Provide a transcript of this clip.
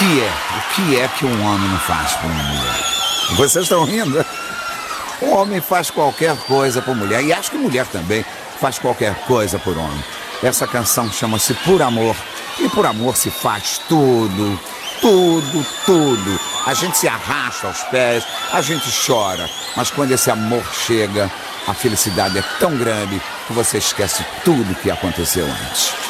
que um homem não faz por uma mulher? Vocês estão rindo? Um homem faz qualquer coisa por mulher, e acho que mulher também faz qualquer coisa por homem. Essa canção chama-se Por Amor, e por amor se faz tudo, tudo, tudo. A gente se arrasta aos pés, a gente chora, mas quando esse amor chega, a felicidade é tão grande que você esquece tudo que aconteceu antes.